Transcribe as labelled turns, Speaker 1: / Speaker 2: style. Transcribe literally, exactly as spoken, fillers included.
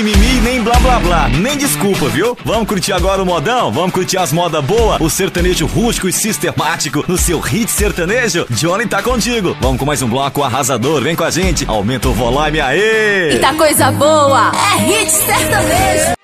Speaker 1: Mimi, nem blá blá blá, nem desculpa, viu? Vamos curtir agora o modão? Vamos curtir as modas boas? O sertanejo rústico e sistemático no seu hit sertanejo? Johnny tá contigo. Vamos com mais um bloco arrasador, vem com a gente. Aumenta o volume, aê!
Speaker 2: Eita coisa boa, é hit sertanejo.